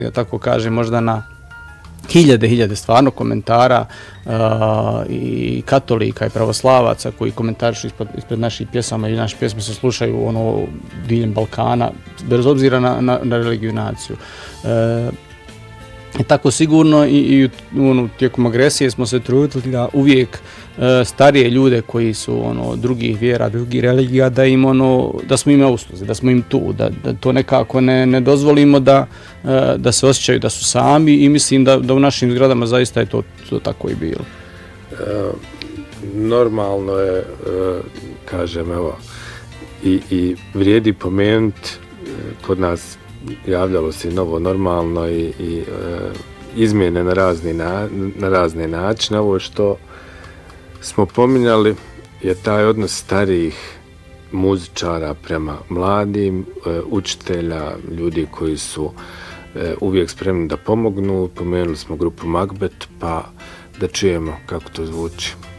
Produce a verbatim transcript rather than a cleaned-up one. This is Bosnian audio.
ja tako kažem, možda na hiljade, hiljade stvarno komentara uh, i katolika i pravoslavaca koji komentarišu ispred, ispred naših pjesama i naše pjesme se slušaju ono diljem Balkana, bez obzira na, na, na religiju i naciju. Uh, I tako sigurno i, i ono, tijekom agresije smo se trudili da uvijek e, starije ljude koji su ono drugih vjera, drugih religija, da im ono da smo im na usluzi, da smo im tu, da, da to nekako ne, ne dozvolimo da, e, da se osjećaju da su sami i mislim da, da u našim zgradama zaista je to, to tako i bilo. E, normalno je, e, kažem, evo, i, i vrijedi pomenuti kod nas javljalo se i novo normalno i, i e, izmjene na, razni na, na razne načine. Ovo što smo pominjali je taj odnos starijih muzičara prema mladim, e, učitelja, ljudi koji su e, uvijek spremni da pomognu. Pomenuli smo grupu Macbeth, pa da čujemo kako to zvuči.